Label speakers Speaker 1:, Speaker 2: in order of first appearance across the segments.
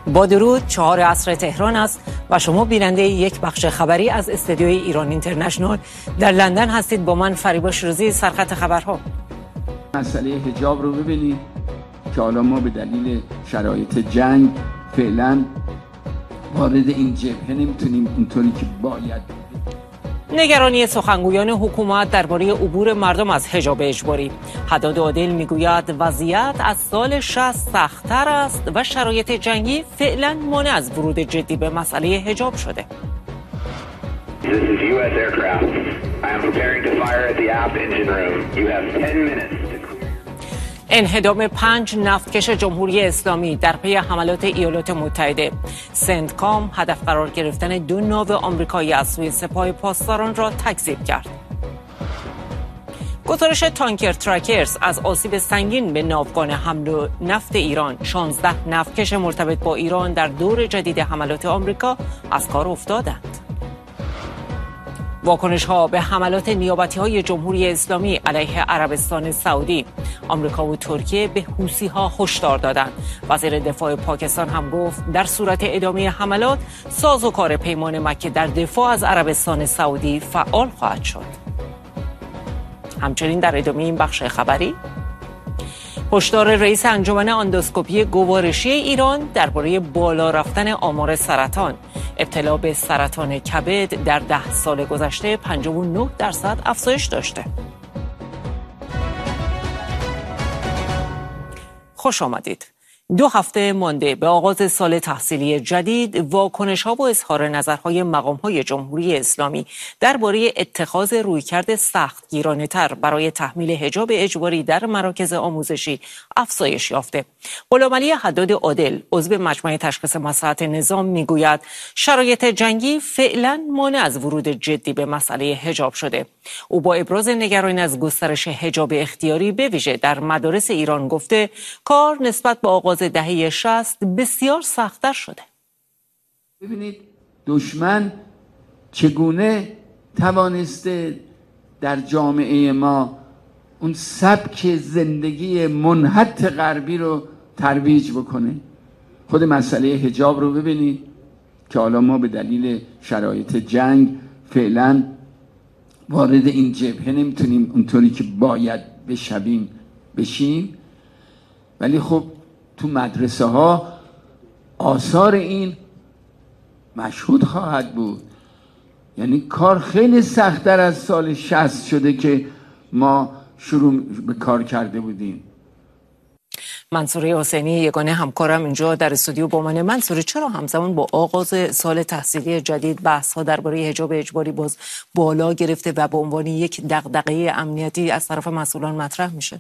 Speaker 1: با درود، 4 عصر تهران است و شما بیننده یک بخش خبری از استودیوی ایران اینترنشنال در لندن هستید. با من فریبا شیروزی. سرخط خبرها:
Speaker 2: مسئله حجاب رو ببینید که حالا ما به دلیل شرایط جنگ فعلا وارد این جبهه نمیتونیم اونطوری که باید.
Speaker 1: نگرانی سخنگویان حکومت درباره عبور مردم از حجاب اجباری. حداد عادل میگوید وضعیت از سال 60 سخت‌تر است و شرایط جنگی فعلا مانع از ورود جدی به مسئله حجاب شده. انهدام 5 نفتکش جمهوری اسلامی در پی حملات ایالات متحده. سنتکام هدف قرار گرفتن 2 ناو آمریکایی از سوی سپاه پاسداران را تکذیب کرد. گزارش تانکر ترکرز از آسیب سنگین به ناوگان حمل و نفت ایران. 16 نفتکش مرتبط با ایران در دور جدید حملات آمریکا از کار افتادند. واکنش ها به حملات نیابتی های جمهوری اسلامی علیه عربستان سعودی. آمریکا و ترکیه به حوثی ها هشدار دادند. وزیر دفاع پاکستان هم گفت در صورت ادامه حملات سازوکار پیمان مکه در دفاع از عربستان سعودی فعال خواهد شد. همچنین در ادامه این بخش خبری، هشدار رئیس انجمن اندوسکوپی گوارشی ایران درباره بالا رفتن آمار سرطان. ابتلا به سرطان کبد در 10 سال گذشته 59% افزایش داشته. خوش آمدید. 2 هفته مانده به آغاز سال تحصیلی جدید، واکنش‌ها و اظهار نظرهای مقام‌های جمهوری اسلامی درباره اتخاذ رویکرد سختگیرانه‌تر برای تحمیل حجاب اجباری در مراکز آموزشی افزایش یافته. غلامعلی حداد عادل، عضو مجمع تشخیص مصلحت نظام، میگوید شرایط جنگی فعلا مانع از ورود جدی به مسئله حجاب شده. او با ابراز نگرانی از گسترش حجاب اختیاری به ویژه در مدارس ایران گفته کار نسبت به آغاز دهه 60 بسیار سخت‌تر شده.
Speaker 2: ببینید دشمن چگونه توانسته در جامعه ما اون سبک زندگی منحط غربی رو ترویج بکنه. خود مسئله حجاب رو ببینید که حالا ما به دلیل شرایط جنگ فعلا وارد این جبهه نمیتونیم اونطوری که باید بشیم، ولی خب تو مدرسه ها آثار این مشهود خواهد بود. یعنی کار خیلی سخت‌تر از سال 60 شده که ما شروع به کار کرده بودیم.
Speaker 1: منصوره حسینی یگانه همکارم اینجا در استودیو با منه. منصوره، چرا همزمان با آغاز سال تحصیلی جدید بحث ها درباره حجاب اجباری باز بالا گرفته و به عنوان یک دغدغه امنیتی از طرف مسئولان مطرح میشه؟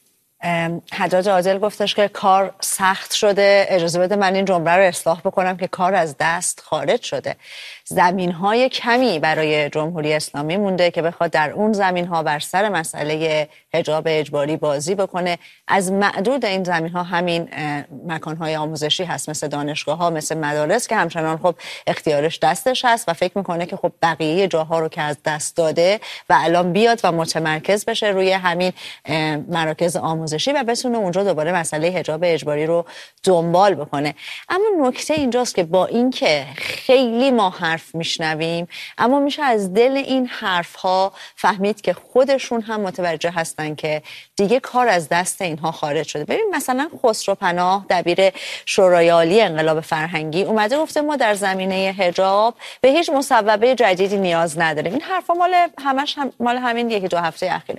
Speaker 3: حداد عادل گفتش که کار سخت شده. اجازه بده من این جمله رو اصلاح بکنم که کار از دست خارج شده. زمین‌های کمی برای جمهوری اسلامی مونده که بخواد در اون زمین‌ها بر سر مسئله حجاب اجباری بازی بکنه. از معدود این زمین‌ها همین مکان‌های آموزشی هست، مثل دانشگاه‌ها، مثل مدارس که همچنان خب اختیارش دستش هست و فکر می‌کنه که خب بقیه جاها رو که از دست داده و الان بیاد و متمرکز بشه روی همین مراکز آموزشی و بتونه اونجا دوباره مسئله حجاب اجباری رو دنبال بکنه. اما نکته اینجاست که با اینکه خیلی ما حرف میشنویم، اما میشه از دل این حرف ها فهمید که خودشون هم متوجه هستن که دیگه کار از دست اینها خارج شده. ببین مثلا خسرو پناه، دبیر شورای عالی انقلاب فرهنگی، اومده گفته ما در زمینه حجاب به هیچ مصوبه جدیدی نیاز نداریم. این حرفا مال همین 1-2 هفته اخیره.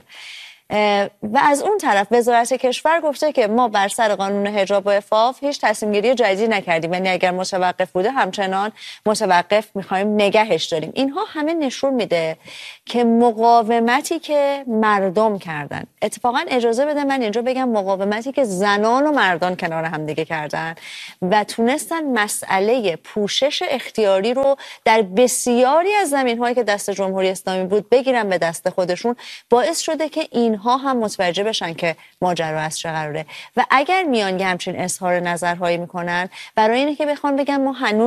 Speaker 3: و از اون طرف وزارت کشور گفته که ما بر سر قانون حجاب و عفاف هیچ تصمیم گیری جدیدی نکردیم، یعنی اگر متوقف بوده همچنان متوقف میخوایم نگهش داریم. اینها همه نشون میده که مقاومتی که مردم کردن، اتفاقا اجازه بده من اینجا بگم مقاومتی که زنان و مردان کنار هم دیگه کردن و تونستن مسئله پوشش اختیاری رو در بسیاری از زمین‌هایی که دست جمهوری اسلامی بود بگیرن به دست خودشون، باعث شده که اینها هم متوجه بشن که ماجرا از چه قراره. و اگر میان همچین اظهار نظرهایی میکنن برای اینه که بخوان بگن ما هنوز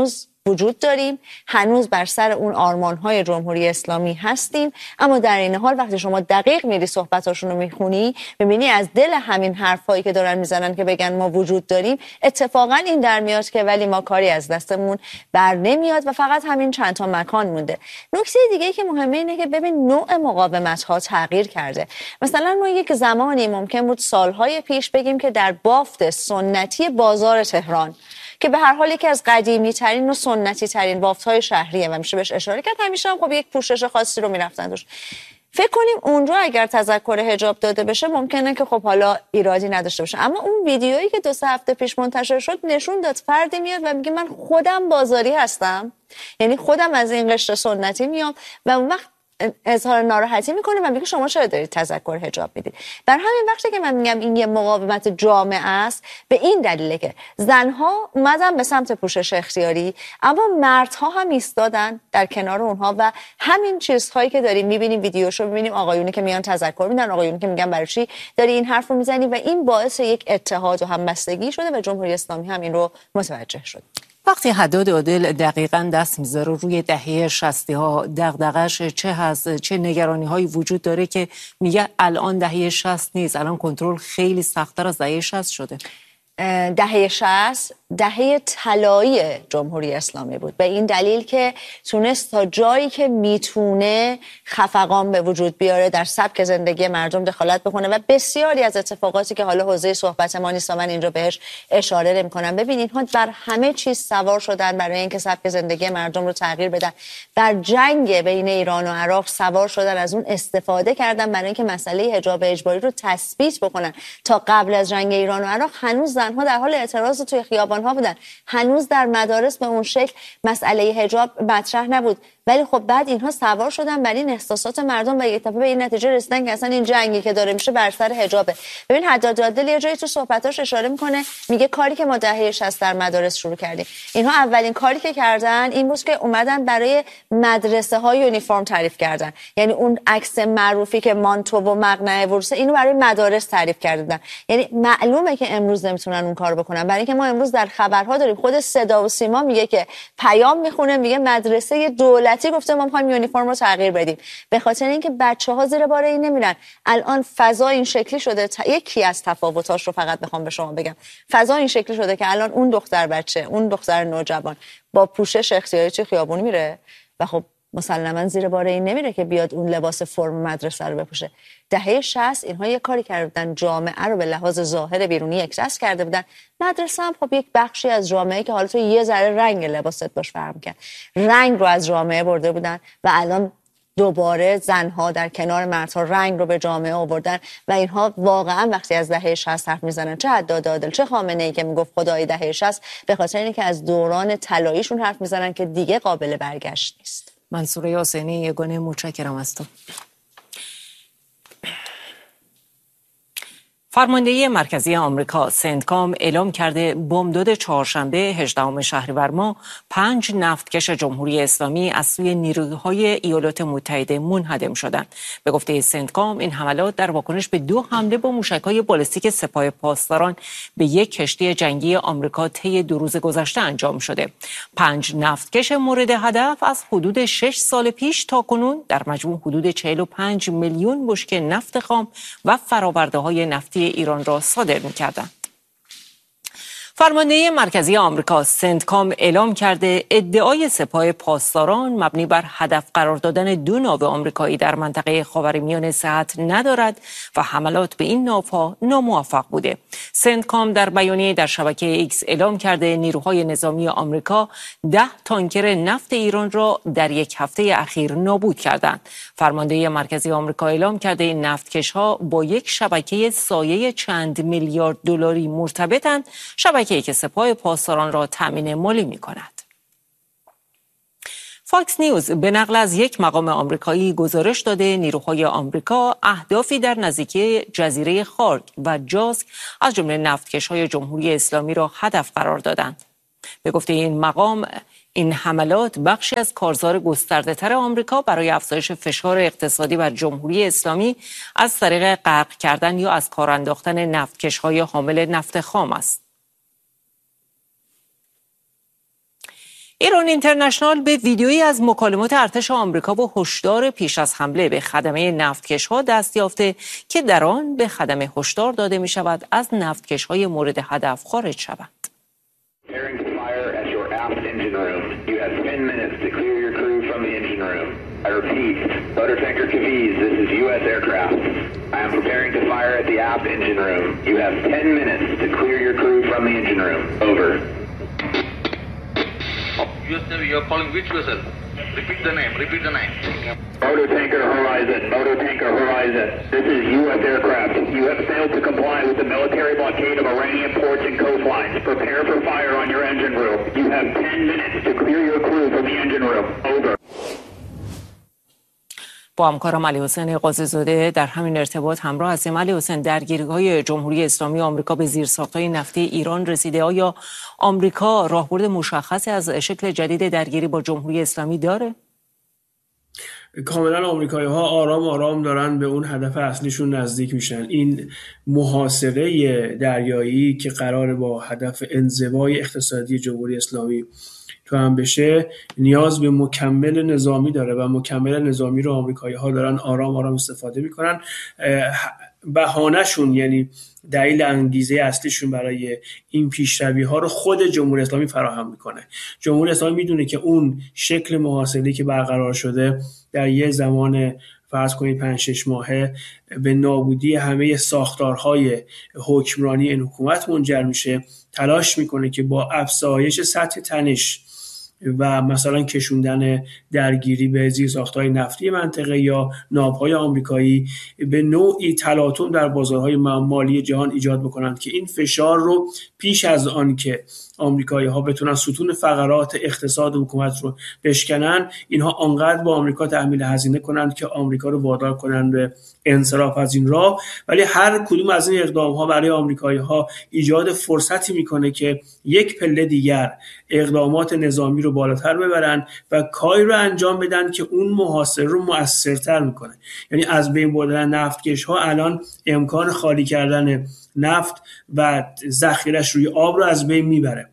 Speaker 3: وجود داریم، هنوز بر سر اون آرمان‌های جمهوری اسلامی هستیم، اما در این حال وقتی شما دقیق میری صحبتاشون رو میخونی میبینی از دل همین حرفایی که دارن میزنن که بگن ما وجود داریم اتفاقا این در میاد که ولی ما کاری از دستمون بر نمیاد و فقط همین چند تا مکان مونده. نکته دیگه که مهمه اینه که ببین نوع مقاومت‌ها تغییر کرده. مثلا ما یک زمانی ممکن بود سالهای پیش بگیم که در بافت سنتی بازار تهران که به هر حال یکی از قدیمی ترین و سنتی ترین بافت‌های شهریه و میشه بهش اشاره کرد، همیشه هم خب یک پوشش خاصی رو میرفتن توش. فکر کنیم اونجا اگر تذکر حجاب داده بشه ممکنه که خب حالا ایرادی نداشته باشه، اما اون ویدیویی که 2-3 هفته پیش منتشر شد نشون داد فردی میاد و میگه من خودم بازاری هستم، یعنی خودم از این قشر سنتی میام و اون وقت اظهار ناراحتی میکنه و میگه شما چرا دارید تذکر حجاب میدید. در همین وقتی که من میگم این یه مقاومت جامعه است به این دلیله که زنها اومدن به سمت پوشش اختیاری اما مردها هم ایستادن در کنار اونها و همین چیزهایی که داریم میبینیم ویدیوشو میبینیم، آقایونی که میان تذکر میدن، آقایونی که میگن برای چی داری این حرفو میزنی و این باعث یک اتحاد و همبستگی شده و جمهوری اسلامی هم این رو متوجه شد.
Speaker 1: وقتی حداد عادل دقیقاً دست میذاره روی دهه 60 ها دغدغش چه هست، چه نگرانی هایی وجود داره که میگه الان دهه 60 نیست، الان کنترل خیلی سخت‌تر از دهه 60 شده.
Speaker 3: دهه 60 دهه طلایی جمهوری اسلامی بود به این دلیل که تونست تا جایی که میتونه خفقان به وجود بیاره، در سبک زندگی مردم دخالت بکنه و بسیاری از اتفاقاتی که حالا حوزه صحبت ما نیست و من اینجا بهش اشاره نمی‌کنم. ببین اینها بر همه چیز سوار شدن برای اینکه سبک زندگی مردم رو تغییر بدن. بر جنگ بین ایران و عراق سوار شدن، از اون استفاده کردن برای اینکه مسئله حجاب اجباری رو تثبیت بکنن. تا قبل از جنگ ایران و عراق هنوز زنها در حال اعتراض توی خیابان‌ها بودن، هنوز در مدارس به اون شکل مسئله حجاب مطرح نبود، ولی خب بعد اینها سوار شدن بر این احساسات مردم و یک دفعه به این نتیجه رسیدن که اصلا این جنگی که داره میشه بر سر حجابه. ببین حداد عادل یه جایی تو صحبتاش اشاره میکنه، میگه کاری که ما دهه 60 در مدارس شروع کردیم، اینها اولین کاری که کردن این بود که اومدن برای مدرسه های یونیفرم تعریف کردن، یعنی اون عکس معروفی که مانتو و مقنعه ورسه اینو برای مدارس تعریف کردن. یعنی معلومه که امروز نمیتونن اون کارو بکنن، برای اینکه ما امروز در خبرها داریم خود صدا و سیما میگه که پیام میخونه، میگه مدرسه دولتی گفته ما می‌خوایم یونیفرم رو تغییر بدیم، به خاطر اینکه بچه‌ها زیر بار این نمیرن. الان فضا این شکلی شده، یکی از تفاوتاش رو فقط بخوام به شما بگم، فضا این شکلی شده که الان اون دختر بچه، اون دختر نوجوان با پوشش اختیاری توی خیابون میره و خب مسلماً زیر بار این نمیره که بیاد اون لباس فرم مدرسه رو بپوشه. دهه 60 اینها یه کاری کردن، جامعه رو به لحاظ ظاهر بیرونی یکجاست کرده بودن. مدرسه هم خب یک بخشی از جامعه که حالا تو یه ذره رنگ لباست باش فرق می‌کنه، رنگ رو از جامعه برده بودن و الان دوباره زنها در کنار مردها رنگ رو به جامعه آوردن و اینها واقعا وقتی از دهه 60 حرف میزنن، چه حداد عادل چه خامنه‌ای که میگفت خدای دهه 60، به خاطر اینکه از دوران طلاییشون حرف میزنن که دیگه قابل برگشت نیست.
Speaker 1: منصوره حسینی یگانه، متشکرم از تو. فرمانده مرکزی آمریکا سنتکام اعلام کرده بمبداد چهارشنبه 18 شهریور ماه 5 نفتکش جمهوری اسلامی از سوی نیروهای ایالات متحده منهدم شدند. به گفته سنتکام این حملات در واکنش به 2 حمله با موشک‌های بالستیک سپاه پاسداران به یک کشتی جنگی آمریکا طی 2 روز گذشته انجام شده. 5 نفتکش مورد هدف از حدود 6 سال پیش تا کنون در مجموع حدود 45 میلیون بشکه نفت خام و فرآورده‌های نفتی ایران را صادر می‌کردند. فرمانده مرکزی آمریکا سنتکام اعلام کرده ادعای سپاه پاسداران مبنی بر هدف قرار دادن 2 ناو آمریکایی در منطقه خاورمیانه صحت ندارد و حملات به این ناوها ناموفق بوده. سنتکام در بیانیه در شبکه ایکس اعلام کرده نیروهای نظامی آمریکا 10 تانکر نفت ایران را در 1 هفته اخیر نابود کردند. فرمانده مرکزی آمریکا اعلام کرده این نفتکش‌ها با یک شبکه سایه چند میلیارد دلاری مرتبطند، شبکه‌ای که سپاه پاسداران را تامین مالی می‌کند. فاکس نیوز به نقل از یک مقام آمریکایی گزارش داده نیروهای آمریکا اهدافی در نزدیکی جزیره خارک و جاسک از جمله نفتکش‌های جمهوری اسلامی را هدف قرار دادند. به گفته این مقام این حملات بخشی از کارزار گسترده‌تر آمریکا برای افزایش فشار اقتصادی بر جمهوری اسلامی از طریق غرق کردن یا از کار انداختن نفتکش‌های حامل نفت خام است. ایران اینترنشنال به ویدیویی از مکالمات ارتش آمریکا با هشدار پیش از حمله به خدمه نفتکش‌ها دست یافته که در آن به خدمه هشدار داده می شود از نفتکش‌های مورد هدف خارج شوند.
Speaker 4: I repeat, motor tanker Cavez, this is U.S. aircraft. I am preparing to fire at the aft engine room. You have 10 minutes to clear your crew from the engine room. Over.
Speaker 5: U.S. Navy, you're calling which vessel? Repeat the name, repeat the name.
Speaker 4: Motor tanker Horizon, motor tanker Horizon. This is U.S. aircraft. You have failed to comply with the military blockade of Iranian ports and coastlines. Prepare for fire on your engine room. You have 10 minutes to clear your crew from the engine room. Over.
Speaker 1: با همکارم علی حسین قاضی‌زاده در همین ارتباط همراه هستیم. علی حسین، درگیری‌های جمهوری اسلامی آمریکا به زیرساخت‌های نفتی ایران رسیده. آیا آمریکا راهبرد مشخصی از شکل جدید درگیری با جمهوری اسلامی داره؟
Speaker 6: کاملا آمریکایی‌ها آرام آرام دارن به اون هدف اصلیشون نزدیک میشن. این محاصره دریایی که قراره با هدف انزوای اقتصادی جمهوری اسلامی تو هم بشه نیاز به مکمل نظامی داره و مکمل نظامی رو آمریکایی‌ها دارن آرام آرام استفاده میکنن. بهانه‌شون یعنی دلیل انگیزه اصلیشون برای این پیشروی‌ها رو خود جمهوری اسلامی فراهم میکنه. جمهوری اسلامی میدونه که اون شکل محاصره‌ای که برقرار شده در یه زمان فرض کنید 5-6 ماهه به نابودی همه ساختارهای حکمرانی این حکومت منجر میشه. تلاش میکنه که با افزایش سطح تنش و مثلا کشوندن درگیری به زیرساخت‌های نفتی منطقه یا ناوهای آمریکایی به نوعی تلاطم در بازارهای مالی جهان ایجاد بکنند که این فشار رو پیش از آن که آمریکایی‌ها بتونن ستون فقرات اقتصاد حکومت رو بشکنن، اینها آنقدر با آمریکا تحمیل هزینه کنند که آمریکا رو وادار کنند به انصراف از این راه. ولی هر کدوم از این اقدام‌ها برای آمریکایی‌ها ایجاد فرصتی میکنه که یک پله دیگر اقدامات نظامی رو بالاتر ببرن و کاری رو انجام بدن که اون محاصره رو مؤثرتر میکنه. یعنی از بین بردن نفتکش‌ها الان امکان خالی کردن نفت و ذخیره‌اش روی آب رو از بین میبره.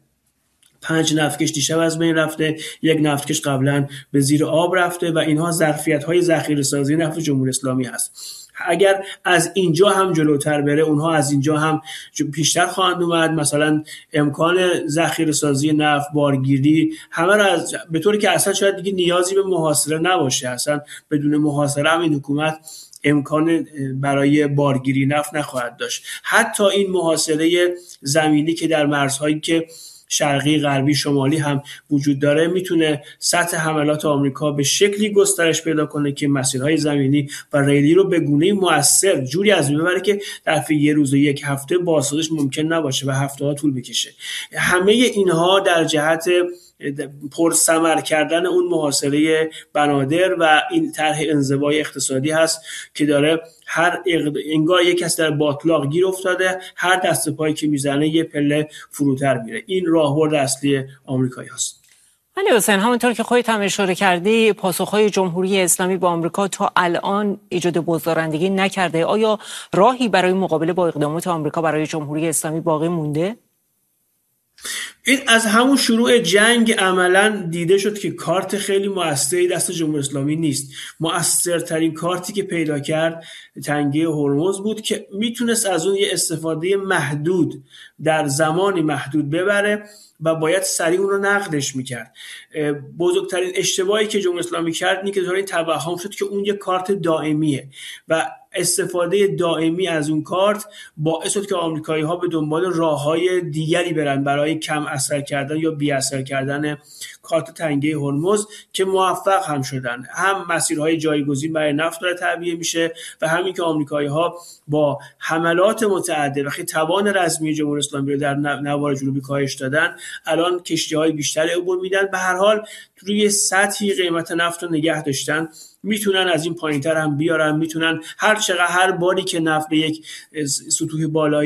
Speaker 6: 5 نفتکش دیشب از بین رفته، 1 نفتکش قبلا به زیر آب رفته و اینها ظرفیت‌های ذخیره‌سازی نفت جمهوری اسلامی هست. اگر از اینجا هم جلوتر بره اونها از اینجا هم پیشتر خواهند اومد. مثلا امکان ذخیره سازی نفت، بارگیری، همه را به طوری که اصلا شاید دیگه نیازی به محاصره نباشه. اصلا بدون محاصره هم این حکومت امکان برای بارگیری نفت نخواهد داشت. حتی این محاصره زمینی که در مرزهایی که شرقی، غربی، شمالی هم وجود داره میتونه سطح حملات آمریکا به شکلی گسترش پیدا کنه که مسیرهای زمینی و ریلی رو به گونه‌ای مؤثر جوری از بین ببره که در طی یه روز و یک هفته بازسازیش ممکن نباشه و هفته‌ها طول بکشه. همه اینها در جهت پرثمر کردن اون محاصره بنادر و این طرح انزوای اقتصادی هست که داره انگار یک کس در باطلاق گیر افتاده، هر دست پایی که میزنه یه پله فروتر میره. این راهبرد اصلی آمریکایی هست.
Speaker 1: علی حسین، همونطور که خودت هم اشاره کردی پاسخهای جمهوری اسلامی با آمریکا تا الان ایجاد بازدارندگی نکرده. آیا راهی برای مقابله با اقدامات آمریکا برای جمهوری اسلامی باقی مونده؟
Speaker 6: این از همون شروع جنگ عملاً دیده شد که کارت خیلی مؤثری دست جمهوری اسلامی نیست. مؤثرترین کارتی که پیدا کرد تنگه هرمز بود که میتونست از اون یه استفاده محدود در زمانی محدود ببره و باید سریع اون رو نقدش میکرد. بزرگترین اشتباهی که جمهوری اسلامی کرد اینه که داره توهم شد که اون یه کارت دائمیه و استفاده دائمی از اون کارت باعث شد که آمریکایی‌ها به دنبال راه‌های دیگری برن برای کم اثر کردن یا بی اثر کردن کارت تنگه هرمز که موفق هم شدن. هم مسیرهای جایگزین برای نفت داره تعبیه میشه و همین که آمریکایی‌ها با حملات متعدد وقتی توان رزمی جمهوری اسلامی رو در نوار جنوبی کاهش دادن، الان کشتی‌های بیشتری عبور میدن. به هر حال روی سطحی قیمت نفت رو نگه داشتن، میتونن از این پایینتر هم بیارن، میتونن هر باری که نفت به یک سطوح بالایی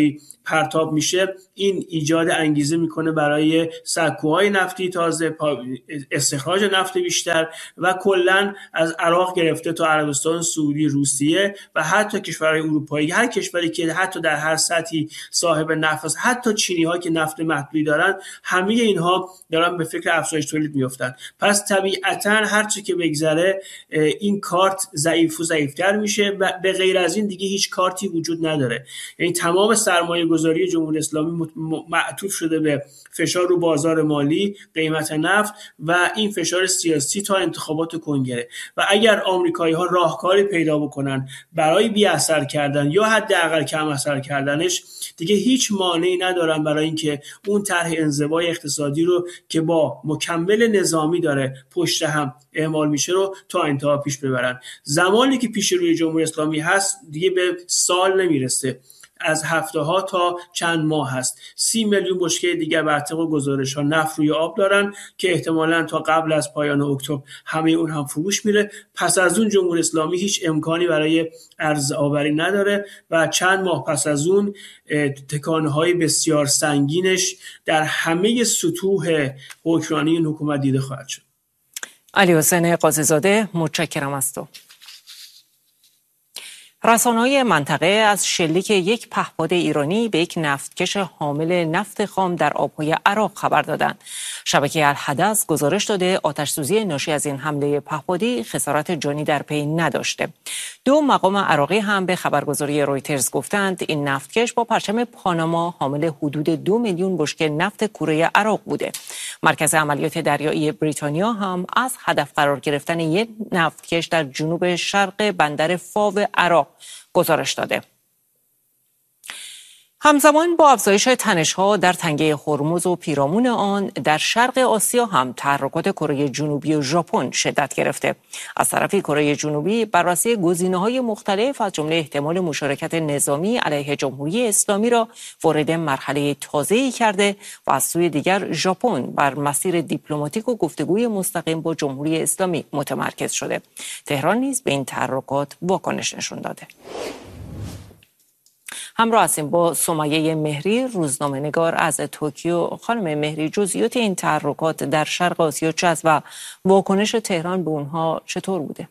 Speaker 6: پرتاب میشه، این ایجاد انگیزه میکنه برای سکوهای نفتی تازه، استخراج نفت بیشتر و کلا از عراق گرفته تا عربستان سعودی، روسیه و حتی کشورهای اروپایی، هر کشوری که حتی در هر سطحی صاحب نفت است، حتی چینی ها که نفت محدودی دارن، همه اینها دارن به فکر افزایش تولید میافتن. پس طبیعتاً هر چی که بگذره این کارت ضعیف و ضعیفتر میشه و به غیر از این دیگه هیچ کارتی وجود نداره. یعنی تمام سرمایه گذاری جمهوری اسلامی معطوف شده به فشار رو بازار مالی، قیمت نفت و این فشار سیاسی تا انتخابات کنگره. و اگر آمریکایی ها راهکاری پیدا بکنن برای بی اثر کردن یا حداقل کم اثر کردنش، دیگه هیچ مانعی ندارن برای اینکه اون طرح انزوای اقتصادی رو که با مکمل نظامی داره پشت هم اعمال میشه رو تا انتها پیش ببرن. زمانی که پیش روی جمهوری اسلامی هست دیگه به سال نمیرسه، از هفته ها تا چند ماه هست. 30 میلیون بشکه دیگر بر طبق گزارش ها نفت روی آب دارن که احتمالاً تا قبل از پایان اکتبر همه اون هم فروش میره. پس از اون جمهوری اسلامی هیچ امکانی برای ارز آوری نداره و چند ماه پس از اون تکانه های بسیار سنگینش در همه سطوح حکمرانی این حکومت دیده خواهد شد.
Speaker 1: علی حسین قاضی‌زاده، متشکرم از تو. رسانه‌های منطقه از شلیک یک پهپاد ایرانی به یک نفتکش حامل نفت خام در آبهای عراق خبر دادند. شبکه الحدث گزارش داده آتش‌سوزی ناشی از این حمله پهپادی خسارت جانی در پی نداشته. 2 مقام عراقی هم به خبرگزاری رویترز گفتند این نفتکش با پرچم پاناما حامل حدود 2 میلیون بشکه نفت کوره عراق بوده. مرکز عملیات دریایی بریتانیا هم از هدف قرار گرفتن یک نفتکش در جنوب شرق بندر فاو عراق گزارش داده. همزمان با افزایش تنش‌ها در تنگه هرمز و پیرامون آن، در شرق آسیا هم تحرکات کره جنوبی و ژاپن شدت گرفته. از طرفی کره جنوبی بررسی گزینه‌های مختلف از جمله احتمال مشارکت نظامی علیه جمهوری اسلامی را وارد مرحله تازه‌ای کرده و از سوی دیگر ژاپن بر مسیر دیپلماتیک و گفتگوی مستقیم با جمهوری اسلامی متمرکز شده. تهران نیز به این تحرکات واکنش نشان داده. همراه هستیم با سمیه مهری، روزنامه‌نگار از توکیو. خانم مهری، جزئیات این تحرکات در شرق آسیا چه است و واکنش تهران به اونها چطور بوده؟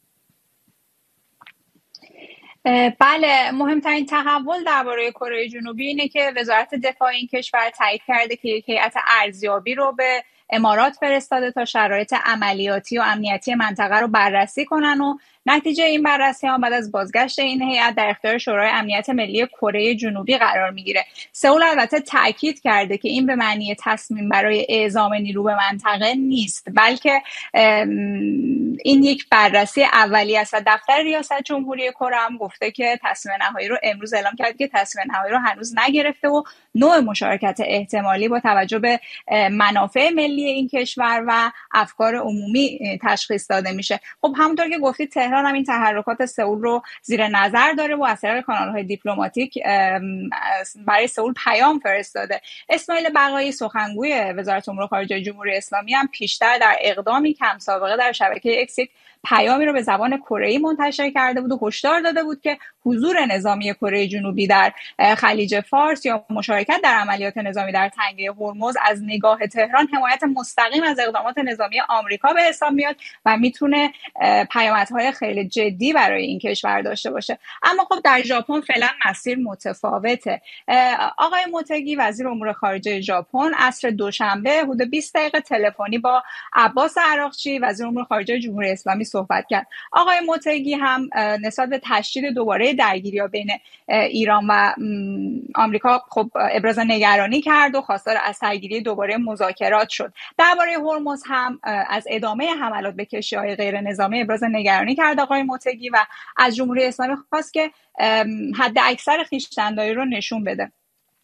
Speaker 7: بله، مهمترین تحول درباره کره جنوبی اینه که وزارت دفاع این کشور تایید کرده که یک هیئت ارزیابی رو به امارات فرستاده تا شرایط عملیاتی و امنیتی منطقه رو بررسی کنن و نتیجه این بررسی ها بعد از بازگشت این هیئت در اختیار شورای امنیت ملی کره جنوبی قرار میگیره. سئول البته تاکید کرده که این به معنی تصمیم برای اعزام نیرو به منطقه نیست، بلکه این یک بررسی اولیه است و دفتر ریاست جمهوری کره هم گفته که تصمیم نهایی رو امروز اعلام کرد که تصمیم نهایی رو هنوز نگرفته و نوع مشارکت احتمالی با توجه به منافع ملی این کشور و افکار عمومی تشخیص داده میشه. خب همونطور که گفتید تهران هم این تحرکات سئول رو زیر نظر داره و از طریق کانال‌های دیپلماتیک برای سئول پیام فرستاده. اسماعیل بقایی سخنگوی وزارت امور خارجه جمهوری اسلامی هم پیشتر در اقدامی کم سابقه در شبکه اکس یک پیامی رو به زبان کره‌ای منتشر کرده بود و هشدار داده بود که حضور نظامی کره جنوبی در خلیج فارس یا مشارکت در عملیات نظامی در تنگه هرمز از نگاه تهران حمایت مستقیم از اقدامات نظامی آمریکا به حساب میاد و میتونه پیامدهای خیلی جدی برای این کشور داشته باشه. اما خب در ژاپن فعلا مسیر متفاوته. آقای موتگی وزیر امور خارجه ژاپن عصر دوشنبه حدود 20 دقیقه تلفنی با عباس عراقچی وزیر امور خارجه جمهوری اسلامی صحبت کرد. آقای موتگی هم نسبت به تشدید دوباره درگیری‌ها بین ایران و آمریکا خب ابراز نگرانی کرد و خواستار از سرگیری دوباره مذاکرات شد. درباره هرمز هم از ادامه حملات به کشتی‌های غیر نظامی ابراز نگرانی کرد آقای موتگی و از جمهوری اسلامی خواست که حد اکثر خویشتنداری رو نشون بده.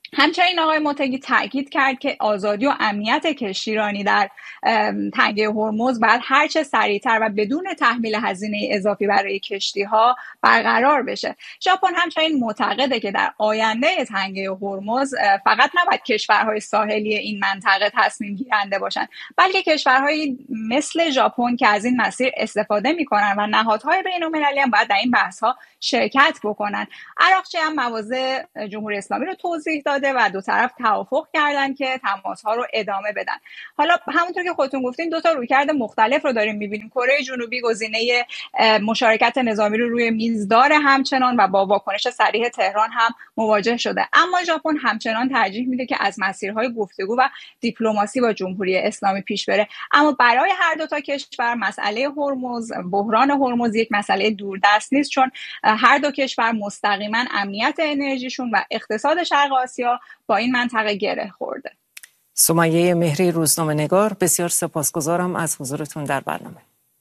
Speaker 7: همچنین آقای متقی تاکید کرد که آزادی و امنیت کشتیرانی در تنگه هرمز باید هرچه سریعتر و بدون تحمیل هزینه اضافی برای کشتی‌ها برقرار بشه. ژاپن همچنین معتقده که در آینده تنگه هرمز فقط نباید کشورهای ساحلی این منطقه تصمیم گیرنده باشند، بلکه کشورهایی مثل ژاپن که از این مسیر استفاده میکنن و نهادهای بین‌المللی هم باید در این بحث‌ها شرکت بکنن. عراقچی هم مواضع جمهوری اسلامی رو توضیح داده و دو طرف توافق کردن که تماس‌ها رو ادامه بدن. حالا همونطور که خودتون گفتین دو تا رویکرد مختلف رو داریم می‌بینیم. کره جنوبی گزینه مشارکت نظامی رو روی میز داره همچنان و با واکنش صریح تهران هم مواجه شده، اما ژاپن همچنان ترجیح میده که از مسیرهای گفتگو و دیپلماسی با جمهوری اسلامی پیش بره. اما برای هر دو تا کشور مسئله هرمز، بحران هرمز یک مسئله دوردست نیست، چون هر دو کشور مستقیما امنیت انرژیشون و اقتصاد شرق آسیا با این منطقه گره خورده.
Speaker 1: سمیه مهری، روزنامه‌نگار، بسیار سپاسگزارم از حضورتون در برنامه.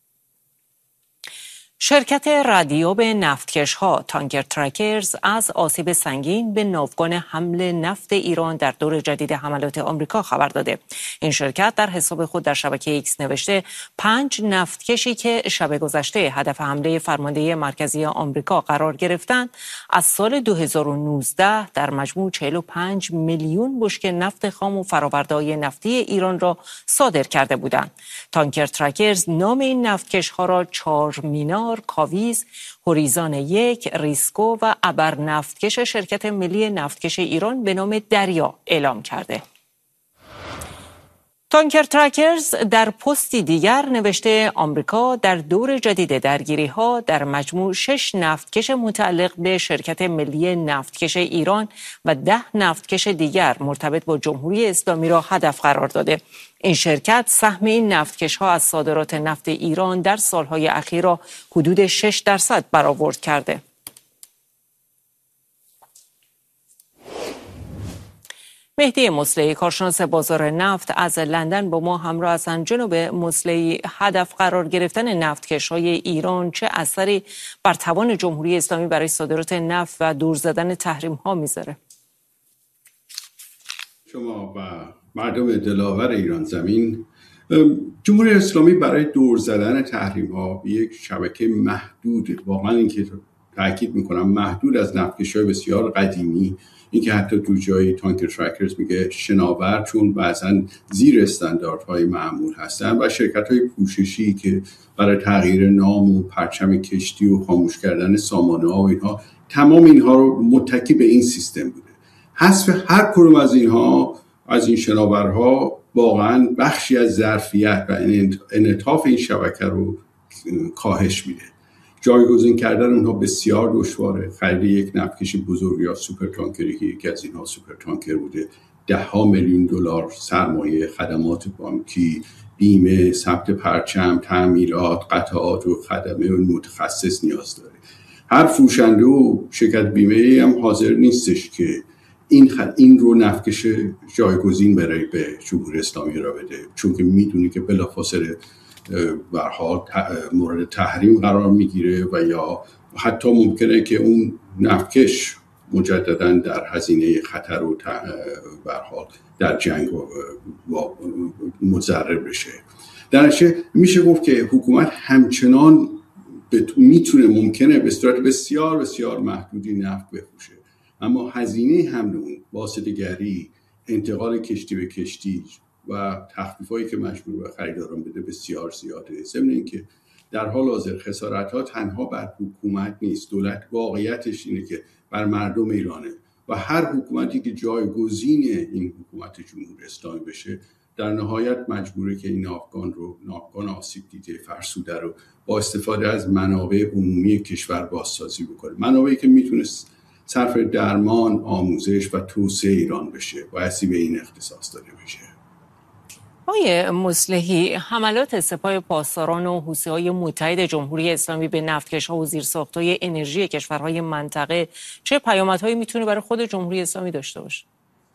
Speaker 1: شرکت ردیاب نفتکش‌ها تانکر ترکرز از آسیب سنگین به ناوگان حمل نفت ایران در دور جدید حملات آمریکا خبر داده. این شرکت در حساب خود در شبکه ایکس نوشته 5 نفتکشی که شب گذشته هدف حمله فرماندهی مرکزی آمریکا قرار گرفتند از سال 2019 در مجموع 45 میلیون بشکه نفت خام و فرآورده‌های نفتی ایران را صادر کرده بودند. تانکر ترکرز نام این نفتکش‌ها را چارمینار، کاویز، هوریزان 1، ریسکو و ابر نفتکش شرکت ملی نفتکش ایران به نام دریا اعلام کرده. تانکر ترکرز در پستی دیگر نوشته آمریکا در دور جدید درگیری‌ها در مجموع 6 نفتکش متعلق به شرکت ملی نفتکش ایران و 10 نفتکش دیگر مرتبط با جمهوری اسلامی را هدف قرار داده. این شرکت سهم این نفتکش‌ها از صادرات نفت ایران در سالهای اخیر را حدود 6% برآورد کرده. مهدی مصلحی، کارشناس بازار نفت از لندن با ما همراه هستند. جناب مصلحی، هدف قرار گرفتن نفتکش‌های ایران چه اثری بر توان جمهوری اسلامی برای صادرات نفت و دور زدن تحریم‌ها میذاره؟
Speaker 8: شما و مردم دلاور ایران زمین، جمهوری اسلامی برای دور زدن تحریم‌ها به یک شبکه محدود، واقعا این که تاکید میکنم محدود از نفتکش‌های بسیار قدیمی، این که حتی تو جای تانکر ترکرز میگه شناور، چون بعضا زیر استانداردهای معمول هستن، و شرکت‌های پوششی که برای تغییر نام و پرچم کشتی و خاموش کردن سامانه‌ها و اینها، تمام اینها رو متکی به این سیستم بوده. حذف هر کدوم از اینها، از این شناورها، واقعا بخشی از ظرفیت و انعطاف این شبکه رو کاهش میده. جایگزین کردن اونها بسیار دشواره. خرید یک نفتکش بزرگ یا سوپر تانکری که یکی از اینها سوپر تانکر بوده، $10 میلیون سرمایه، خدمات بانکی، بیمه، ثبت پرچم، تعمیرات، قطعات و خدمه و متخصص نیاز داره. هر فروشنده و شرکت بیمه هم حاضر نیستش که این رو نفتکش جایگزین برای به جمهوری اسلامی را بده، چون که میدونی که بلافاصله به هر حال مورد تحریم قرار میگیره و یا حتی ممکنه که اون نفتکش مجددا در هزینه خطر و به هر حال در جنگ مضرر بشه. در نتیجه میشه گفت که حکومت همچنان ممکنه به صورت بسیار بسیار محدودی نفت بفروشه، اما هزینه حمل اون، واسطه‌گری، انتقال کشتی به کشتی و تخفیفایی که مجبور به خریداران بده بسیار زیاده. ضمن اینکه در حال حاضر خسارت‌ها تنها بر حکومت نیست، دولت واقعیتش اینه که بر مردم ایرانه و هر حکومتی که جایگزین این حکومت جمهوری اسلامی بشه در نهایت مجبوره که این ناوگان آسیب دیده فرسوده رو با استفاده از منابع عمومی کشور بازسازی بکنه، منابعی که میتونست صرف درمان، آموزش و توسعه ایران بشه، بایستی به این اختصاص داده بشه.
Speaker 1: آقای مصلحی، حملات سپاه پاسداران و حوثی‌های متحد جمهوری اسلامی به نفتکش‌ها و زیرساخت‌های انرژی کشورهای منطقه چه پیامدهایی میتونه برای خود جمهوری اسلامی داشته باشه؟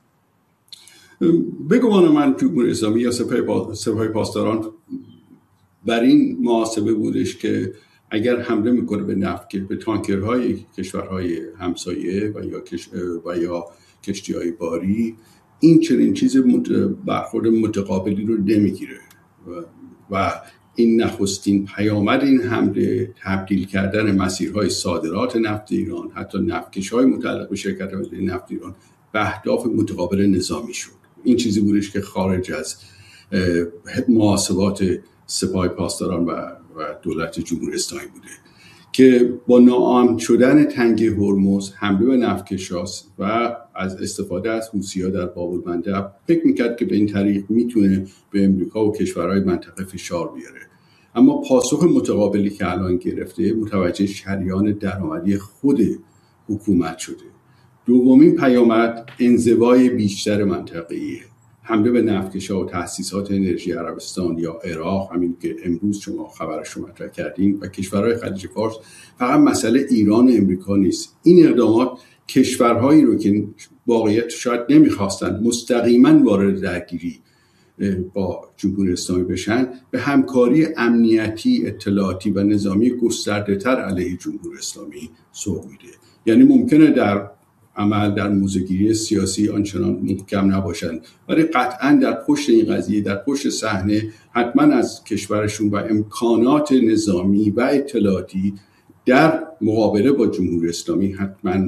Speaker 8: به گمان من جمهوری اسلامی یا سپاه پاسداران بر این محاسبه بودش که اگر حمله میکنه به نفت، به تانکرهای کشورهای همسایه و یا کشتی‌های باری این چنین چیز برخورد متقابلی رو نمیگیره و این نخستین پیامد این حمله تبدیل کردن مسیرهای صادرات نفت ایران، حتی نفتکش‌های متعلق به شرکت‌های نفت ایران به اهداف متقابل نظامی شد. این چیزی بودش که خارج از محاسبات سپاه پاسداران و دولت جمهوری اسلامی بوده که با ناامن شدن تنگه هرمز حمله به نفتکشاست و از استفاده از حوثی‌ها در باب المندب فکر میکرد که به این طریق میتونه به امریکا و کشورهای منطقه فشار بیاره. اما پاسخ متقابلی که الان گرفته متوجه شریان درآمدی خود حکومت شده. دومین پیامد انزوای بیشتر منطقه‌ایه. حمله به نفتکش‌ها و تأسیسات انرژی عربستان یا عراق، همین که امروز شما خبرش رو مطرح کردین، و کشورهای خلیج فارس فقط مسئله ایران و امریکا نیست. این اقدامات کشورهایی رو که واقعیت شاید نمیخواستن مستقیما وارد درگیری با جمهوری اسلامی بشن، به همکاری امنیتی، اطلاعاتی و نظامی گسترده‌تر علیه جمهوری اسلامی سوق میده. یعنی ممکنه در عمل در موضع‌گیری سیاسی آنچنان محکم نباشند، ولی قطعاً در پشت این قضیه، در پشت صحنه حتما از کشورشون و امکانات نظامی و اطلاعاتی در مقابله با جمهوری اسلامی حتما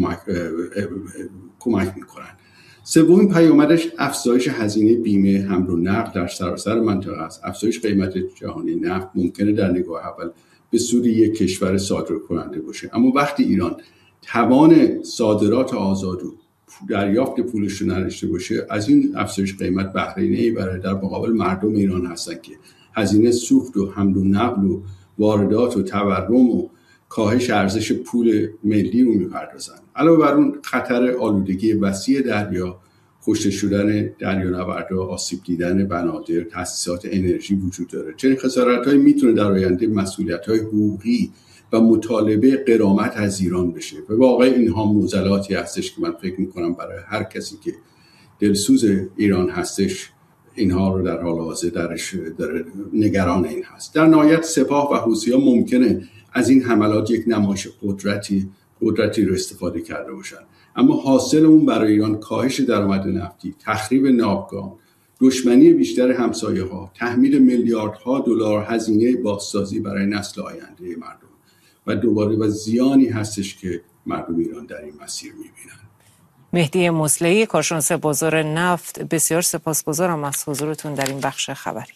Speaker 8: کمک میکنن. سومین پیامدش افزایش هزینه بیمه حمل و نقل در سراسر منطقه است. افزایش قیمت جهانی نفت ممکنه در نگاه اول به سود یک کشور صادرکننده باشه، اما وقتی ایران توان صادرات آزاد و دریافت پولش رو نداشته باشه، از این افزایش قیمت بهره نمیبره. در مقابل مردم ایران هستن که هزینه سوخت و حمل و نقل و واردات و تورم و کاهش ارزش پول ملی رو میپردازن. علاوه بر اون خطر آلودگی وسیع دریا، کشته شدن دریانوردها، آسیب دیدن بنادر، تأسیسات انرژی وجود داره. چنین خسارت‌هایی میتونه در آینده مسئولیت‌های حقوقی و مطالبه غرامت از ایران بشه. و واقعا اینها معضلاتی هستش که من فکر میکنم برای هر کسی که دلسوز ایران هستش اینها رو در حال حاضر در نگران این هست. در نهایت سپاه و حوثی‌ها ممکنه از این حملات یک نمایش قدرتی رو استفاده کرده باشن، اما حاصل اون برای ایران کاهش درآمد نفتی، تخریب ناوگان، دشمنی بیشتر همسایه‌ها، تحمیل میلیاردها دلار هزینه بازسازی برای نسل آینده مردم و دوباره و زیانی هستش که مردم ایران در این مسیر می‌بینن.
Speaker 1: مهدی مصلحی، کارشناس بازار نفت، بسیار سپاسگزارم از حضورتون در این بخش خبری.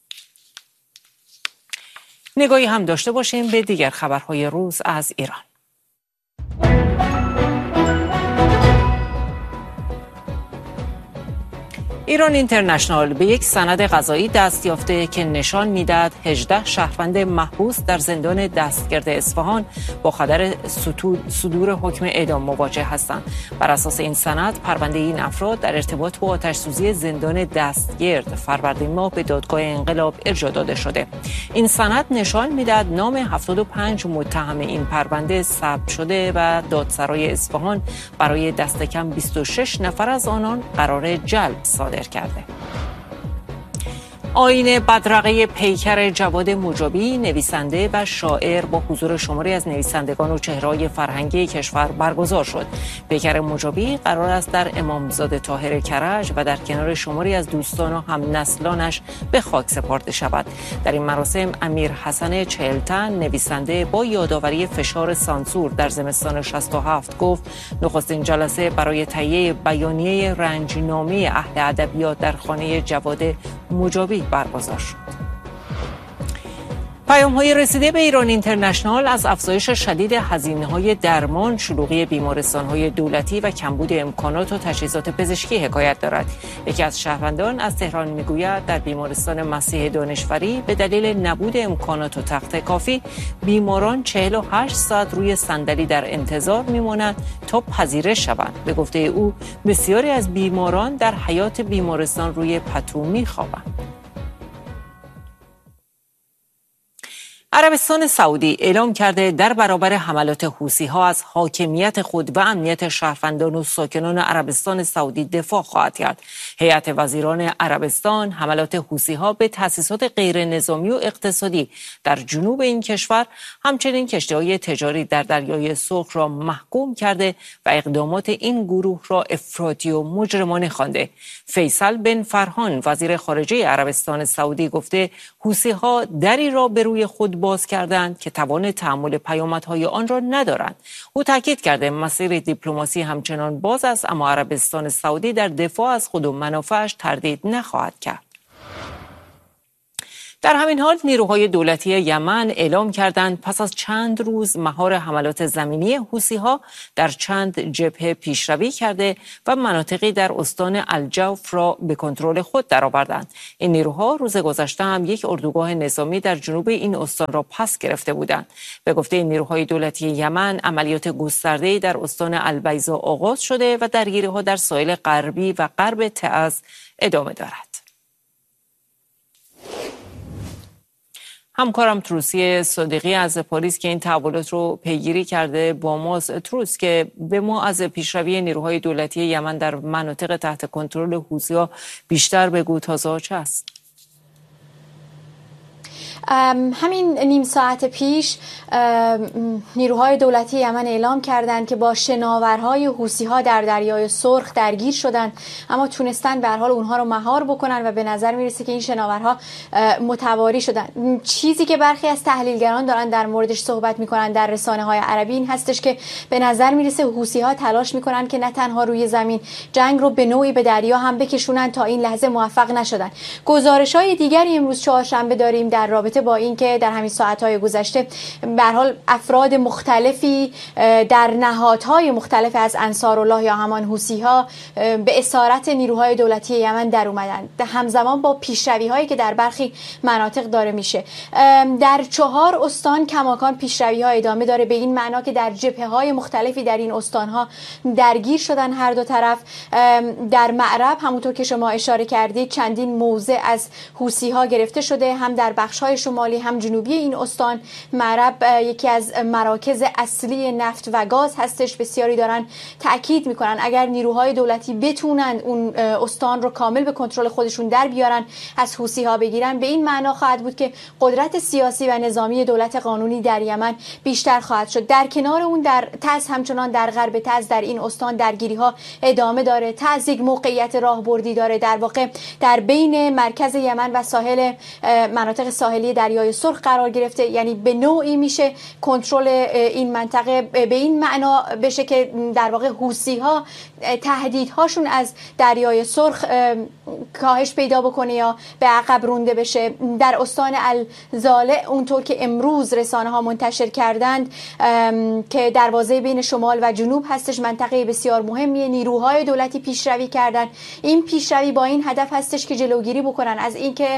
Speaker 1: نگاهی هم داشته باشیم به دیگر خبرهای روز از ایران. ایران اینترنشنال به یک سند قضایی دست یافته که نشان میدهد 18 شهروند محبوس در زندان دستگرد اصفهان با خطر صدور حکم اعدام مواجه هستند. بر اساس این سند پرونده این افراد در ارتباط با آتش‌سوزی زندان دستگرد فروردین ماه به دادگاه انقلاب ارجاع داده شده. این سند نشان میدهد نام 75 متهم این پرونده ثبت شده و دادسرای اصفهان برای دست کم 26 نفر از آنان قرار جلب صادر کرده. آیین بدرقه پیکر جواد مجابی، نویسنده و شاعر، با حضور شماری از نویسندگان و چهره‌های فرهنگی کشور برگزار شد. پیکر مجابی قرار است در امامزاده طاهر کرج و در کنار شماری از دوستان و همنسلانش به خاک سپرده شود. در این مراسم امیر حسن چهلتن، نویسنده، با یادآوری فشار سانسور در زمستان 67 گفت نخستین جلسه برای تهیه بیانیه رنجنامه اهل ادبیات در خانه جواد مجابی برگزار شد. پیام‌های رسیده به ایران اینترنشنال از افزایش شدید هزینه‌های درمان، شلوغی بیمارستان‌های دولتی و کمبود امکانات و تجهیزات پزشکی حکایت دارد. یکی از شهروندان از تهران می‌گوید در بیمارستان مسیح دانشوری به دلیل نبود امکانات و تخت کافی بیماران 48 ساعت روی صندلی در انتظار می‌مانند تا پذیرش شوند. به گفته او بسیاری از بیماران در حیاط بیمارستان روی پتو می‌خوابند. عربستان سعودی اعلام کرده در برابر حملات حوثی‌ها از حاکمیت خود و امنیت شهروندان و ساکنان عربستان سعودی دفاع خواهد کرد. هیئت وزیران عربستان حملات حوثی‌ها به تأسیسات غیر نظامی و اقتصادی در جنوب این کشور، همچنین کشتی‌های تجاری در دریای سرخ را محکوم کرده و اقدامات این گروه را افراطی و مجرمانه خوانده. فیصل بن فرحان وزیر خارجه عربستان سعودی گفته حوثی‌ها دری را به روی خود باز کردند که توان تحمل پیامدهای آن را ندارند. او تاکید کرده مسیر دیپلماسی همچنان باز است، اما عربستان سعودی در دفاع از خود و منافعش تردید نخواهد کرد. در همین حال نیروهای دولتی یمن اعلام کردند پس از چند روز مهار حملات زمینی حوثی‌ها در چند جبهه پیشروی کرده و مناطقی در استان الجوف را به کنترل خود درآوردند. این نیروها روز گذشته هم یک اردوگاه نظامی در جنوب این استان را پس گرفته بودند. به گفته نیروهای دولتی یمن، عملیات گسترده‌ای در استان البیضا آغاز شده و درگیری‌ها در ساحل غربی و غرب تعز ادامه دارد. همکارم تروسی صادقی از پاریس که این تحولات رو پیگیری کرده با ماست. تروس، که به ما از پیشروی نیروهای دولتی یمن در مناطق تحت کنترل حوثی‌ها بیشتر بگو. تازه چه است؟
Speaker 9: همین نیم ساعت پیش نیروهای دولتی یمن اعلام کردند که با شناورهای حوثی‌ها در دریای سرخ درگیر شدند، اما تونستن به هر حال اونها رو مهار بکنن و به نظر میرسه که این شناورها متواری شدن. چیزی که برخی از تحلیلگران دارن در موردش صحبت میکنن در رسانه‌های عربی این هستش که به نظر میرسه حوثی‌ها تلاش میکنن که نه تنها روی زمین جنگ رو به نوعی به دریا هم بکشونن، تا این لحظه موفق نشدن. گزارش‌های دیگری امروز چهارشنبه داریم در رابطه با اینکه در همین ساعت‌های گذشته به هر حال افراد مختلفی در نهادهای مختلف از انصارالله یا همان حوثی‌ها به اسارت نیروهای دولتی یمن در اومدن، همزمان با پیشروی‌هایی که در برخی مناطق داره میشه. در 4 استان کماکان پیشروی‌ها ادامه داره، به این معنا که در جبهه‌های مختلفی در این استان‌ها درگیر شدن هر دو طرف. در معرب همونطور که شما اشاره کردید چندین موضع از حوثی‌ها گرفته شده، هم در بخش‌های شمالی هم جنوبی این استان. معرب یکی از مراکز اصلی نفت و گاز هستش. بسیاری دارن تأکید میکنن اگر نیروهای دولتی بتونن اون استان رو کامل به کنترل خودشون در بیارن، از حوثی‌ها بگیرن، به این معنا خواهد بود که قدرت سیاسی و نظامی دولت قانونی در یمن بیشتر خواهد شد. در کنار اون در تعز، همچنان در غرب تعز در این استان درگیری‌ها ادامه داره. تعز یک موقعیت راهبردی داره، در واقع در بین مرکز یمن و ساحل مناطق ساحلی دریای سرخ قرار گرفته، یعنی به نوعی میشه کنترل این منطقه به این معنا بشه که در واقع حوثی‌ها تهدیدهاشون از دریای سرخ کاهش پیدا بکنه یا به عقب رونده بشه. در استان الزاله اونطور که امروز رسانه‌ها منتشر کردند که دروازه بین شمال و جنوب هستش، منطقه بسیار مهمیه، نیروهای دولتی پیشروی کردن. این پیشروی با این هدف هستش که جلوگیری بکنن از اینکه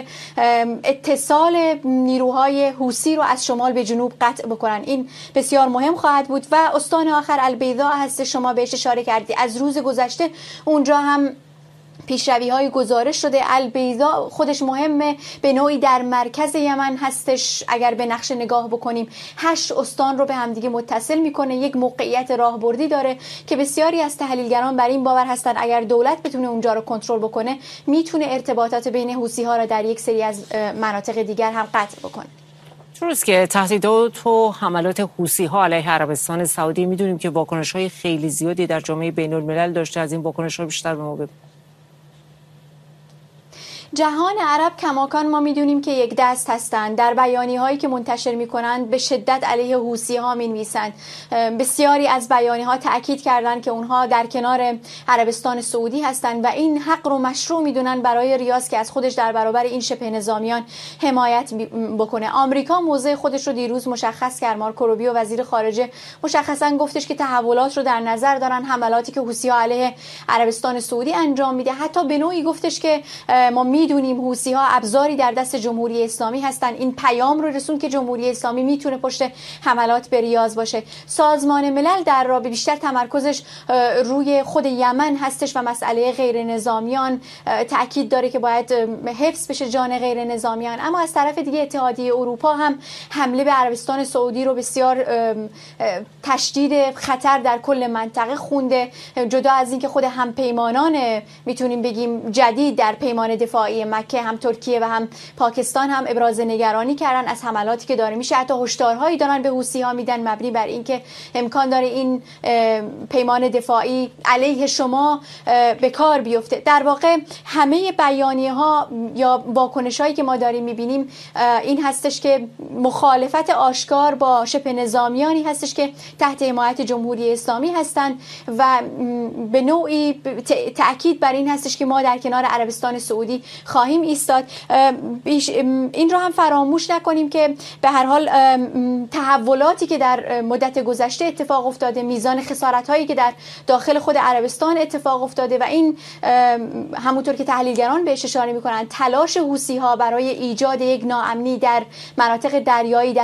Speaker 9: اتصال نیروهای حوثی رو از شمال به جنوب قطع بکنن. این بسیار مهم خواهد بود. و استان آخر البیضا هست، شما بهش اشاره کردید. از روز گذشته اونجا هم پیشروی‌های گزارش شده. البیضا خودش مهمه، به نوعی در مرکز یمن هستش. اگر به نقشه نگاه بکنیم 8 استان رو به همدیگه متصل میکنه، یک موقعیت راهبردی داره که بسیاری از تحلیلگران بر این باور هستن اگر دولت بتونه اونجا رو کنترل بکنه میتونه ارتباطات بین حوثی‌ها را در یک سری از مناطق دیگر هم قطع بکنه.
Speaker 1: روز که تهدیدات و حملات حوثی‌ها علیه عربستان سعودی میدونیم که واکنش‌های خیلی زیادی در جامعه بین‌الملل داشته، از این واکنش‌ها بیشتر به ما بگو.
Speaker 9: جهان عرب کماکان ما میدونیم که یک دست هستند. در بیانیه هایی که منتشر میکنند به شدت علیه حوثی ها مینویسند. بسیاری از بیانیه ها تاکید کردند که اونها در کنار عربستان سعودی هستند و این حق رو مشروع میدونن برای ریاض که از خودش در برابر این شبه نظامیان حمایت بکنه. آمریکا موضع خودش رو دیروز مشخص کرد. مارکو روبیو وزیر خارجه مشخصا گفتش که تحولات رو در نظر دارن، حملاتی که حوثی ها علیه عربستان سعودی انجام میده. حتی به نوعی گفتش که ما میدونیم حوثی ها ابزاری در دست جمهوری اسلامی هستن. این پیام رو رسون که جمهوری اسلامی میتونه پشت حملات به ریاض باشه. سازمان ملل در رابطه بیشتر تمرکزش روی خود یمن هستش و مسئله غیر نظامیان تاکید داره که باید حفظ بشه جان غیر نظامیان. اما از طرف دیگه اتحادیه اروپا هم حمله به عربستان سعودی رو بسیار تشدید خطر در کل منطقه خونده. جدا از اینکه خود همپیمانان میتونیم بگیم جدید در پیمان دفاعی مکه، هم ترکیه و هم پاکستان هم ابراز نگرانی کردن از حملاتی که داره میشه. حتی هشدارهایی دارن به حوثی ها میدن مبنی بر اینکه امکان داره این پیمان دفاعی علیه شما به کار بیفته. در واقع همه بیانیه ها یا واکنش هایی که ما داریم میبینیم این هستش که مخالفت آشکار با شبه نظامیانی هستش که تحت حمایت جمهوری اسلامی هستند و به نوعی تأکید بر این هستش که ما در کنار عربستان سعودی خواهیم ایستاد. این رو هم فراموش نکنیم که به هر حال تحولاتی که در مدت گذشته اتفاق افتاده، میزان خسارت هایی که در داخل خود عربستان اتفاق افتاده و این همونطور که تحلیلگران بهش اشاره میکنن تلاش حوثی ها برای ایجاد یک ناامنی در مناطق دریایی در